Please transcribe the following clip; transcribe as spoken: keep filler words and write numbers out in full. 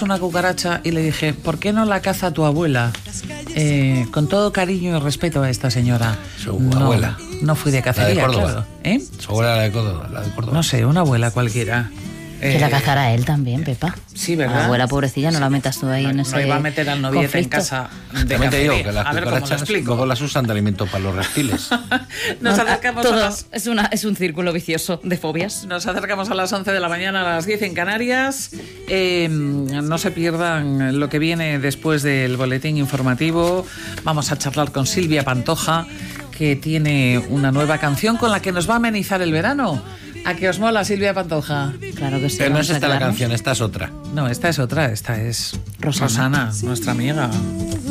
vimos una cucaracha y le dije, ¿por qué no la caza tu abuela? Eh, con todo cariño y respeto a esta señora. Su no, abuela. No fui de cacería, la de Córdoba. claro. ¿Eh? Su abuela la de Córdoba, la de Córdoba. No sé, una abuela cualquiera. Que Eh, la cazara él también, Pepa. Sí, ¿verdad? A la abuela pobrecilla, no la metas tú ahí en no, ese no iba a meter al noviete conflicto. en casa de También te digo cacería. que las A ver cómo lo cucarachas explico. luego las usan de alimento para los reptiles. Nos No, acercamos todo a las... es, una, es un círculo vicioso de fobias. Nos acercamos a las once de la mañana, a las diez en Canarias. Eh, no se pierdan lo que viene después del boletín informativo. Vamos a charlar con Silvia Pantoja, que tiene una nueva canción con la que nos va a amenizar el verano. ¿A qué os mola, Silvia Pantoja? Claro que sí. Pero no vamos es a esta la quedarnos. canción, esta es otra. No, esta es otra, esta es Rosana. Rosana, nuestra amiga.